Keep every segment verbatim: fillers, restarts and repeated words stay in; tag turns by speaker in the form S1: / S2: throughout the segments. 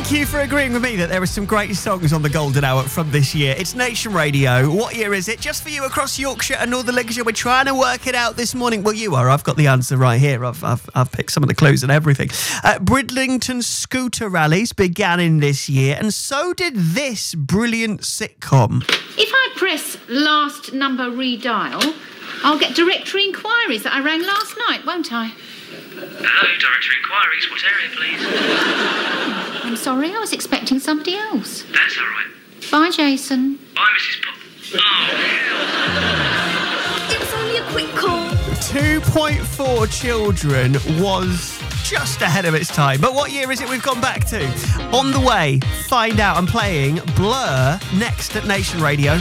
S1: Thank you for agreeing with me that there are some great songs on the Golden Hour from this year. It's Nation Radio. What year is it? Just for you across Yorkshire and Northern Lincolnshire. We're trying to work it out this morning. Well, you are. I've got the answer right here. I've I've, I've picked some of the clues and everything. Uh, Bridlington scooter rallies began in this year, and so did this brilliant sitcom.
S2: If I press last number redial, I'll get directory inquiries that I rang last night, won't I?
S3: Hello, directory inquiries. What area, please?
S2: I'm sorry, I was expecting somebody else.
S3: That's all right.
S2: Bye, Jason.
S3: Bye, Missus Pop. Oh, hell.
S2: It's only a quick call.
S1: two point four Children was just ahead of its time. But what year is it we've gone back to? On the way, find out. I'm playing Blur next at Nation Radio.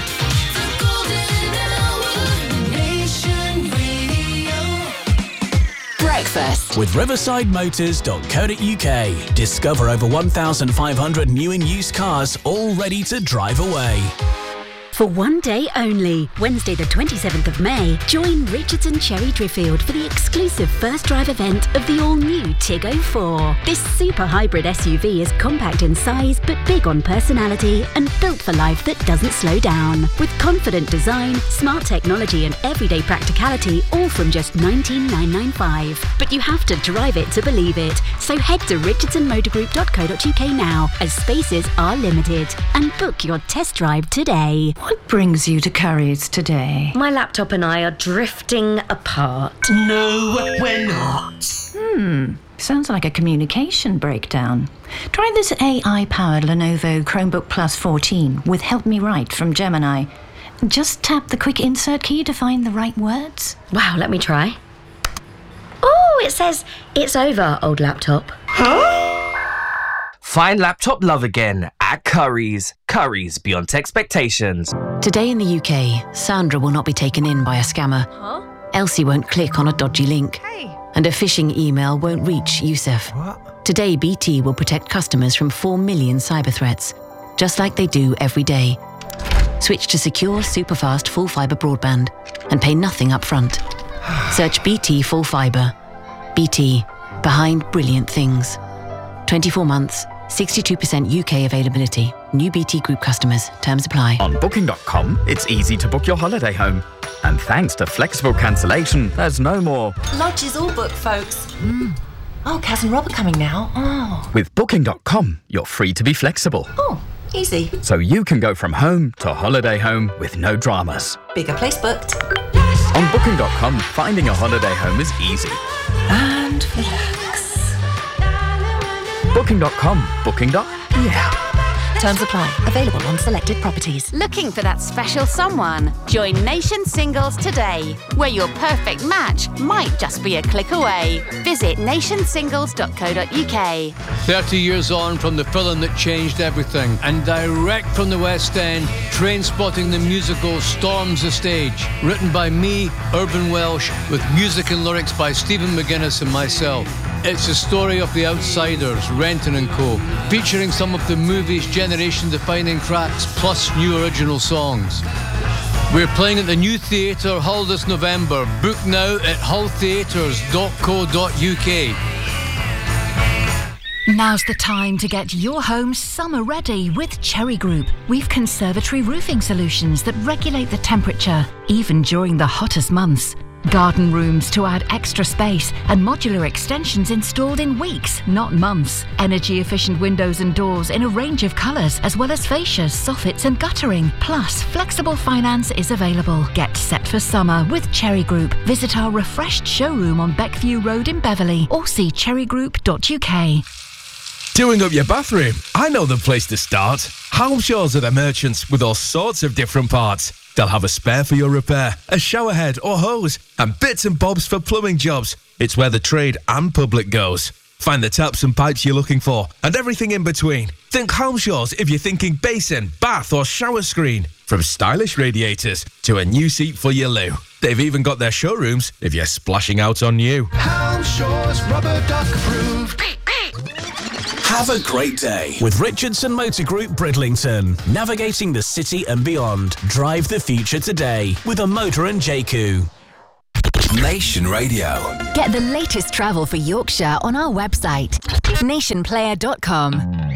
S4: Breakfast with riverside motors dot co dot uk. Discover over one thousand five hundred new and used cars all ready to drive away.
S5: For one day only, Wednesday the twenty-seventh of May, join Richardson Cherry Driffield for the exclusive first drive event of the all-new Tig oh four. This super hybrid S U V is compact in size but big on personality and built for life that doesn't slow down. With confident design, smart technology and everyday practicality, all from just nineteen thousand nine hundred ninety-five. But you have to drive it to believe it. So head to richardson motor group dot co dot uk now, as spaces are limited, and book your test drive today.
S6: What brings you to Curry's today?
S7: My laptop and I are drifting apart.
S8: No, we're not.
S6: Hmm, sounds like a communication breakdown. Try this A I-powered Lenovo Chromebook Plus fourteen with Help Me Write from Gemini. Just tap the quick insert key to find the right words.
S7: Wow, let me try. Oh, it says, it's over, old laptop.
S8: Huh? Find laptop love again at Curry's. Curry's beyond expectations.
S9: Today in the U K, Sandra will not be taken in by a scammer.
S7: Huh?
S9: Elsie won't click on a dodgy link.
S7: Hey.
S9: And a phishing email won't reach Youssef.
S1: What?
S9: Today, B T will protect customers from four million cyber threats, just like they do every day. Switch to secure, super-fast, full-fibre broadband and pay nothing up front. Search B T Full Fibre. B T, behind brilliant things. twenty-four months, sixty-two percent U K availability. New B T Group customers. Terms apply.
S10: On booking dot com, it's easy to book your holiday home. And thanks to flexible cancellation, there's no more.
S11: Lodge is all booked, folks. Mm. Oh, Kaz and Rob are coming now. Oh.
S10: With booking dot com, you're free to be flexible.
S11: Oh, easy.
S10: So you can go from home to holiday home with no dramas.
S11: Bigger place booked.
S10: On booking dot com, finding a holiday home is easy.
S11: And relax.
S10: booking dot com. Booking. Yeah.
S11: Terms apply. Available on selected properties.
S12: Looking for that special someone? Join Nation Singles today, where your perfect match might just be a click away. Visit nation singles dot co dot uk.
S13: thirty years on from the film that changed everything, and direct from the West End, Trainspotting the musical storms the stage. Written by me, Urban Welsh, with music and lyrics by Stephen McGuinness and myself. It's a story of the outsiders, Renton and Co, featuring some of the movie's generation-defining tracks, plus new original songs. We're playing at the New Theatre Hull this November. Book now at hull theatres dot co dot uk.
S14: Now's the time to get your home summer ready with Cherry Group. We've conservatory roofing solutions that regulate the temperature, even during the hottest months. Garden rooms to add extra space and modular extensions installed in weeks, not months. Energy-efficient windows and doors in a range of colours, as well as fascias, soffits and guttering. Plus, flexible finance is available. Get set for summer with Cherry Group. Visit our refreshed showroom on Beckview Road in Beverley or see cherry group dot uk.
S15: Doing up your bathroom? I know the place to start. Halmshaws are the merchants with all sorts of different parts. They'll have a spare for your repair, a shower head or hose, and bits and bobs for plumbing jobs. It's where the trade and public goes. Find the taps and pipes you're looking for, and everything in between. Think Halmshaws if you're thinking basin, bath or shower screen. From stylish radiators to a new seat for your loo. They've even got their showrooms if you're splashing out on new.
S16: Halmshaws Rubber Duck approved.
S4: Have a great day with Richardson Motor Group Bridlington. Navigating the city and beyond. Drive the future today with a motor and J C U.
S17: Nation Radio.
S18: Get the latest travel for Yorkshire on our website, nation player dot com.